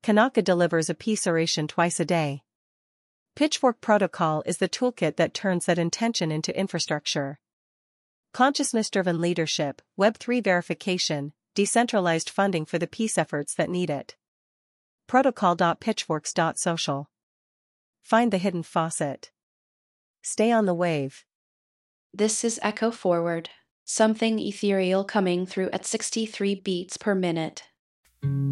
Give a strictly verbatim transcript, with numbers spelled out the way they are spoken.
Kanaka delivers a peace oration twice a day. Pitchfork Protocol is the toolkit that turns that intention into infrastructure. Consciousness-driven leadership, Web three verification, decentralized funding for the peace efforts that need it. protocol dot pitchforks dot social. Find the hidden faucet. Stay on the wave. This is Echo Forward, something ethereal coming through at sixty-three beats per minute.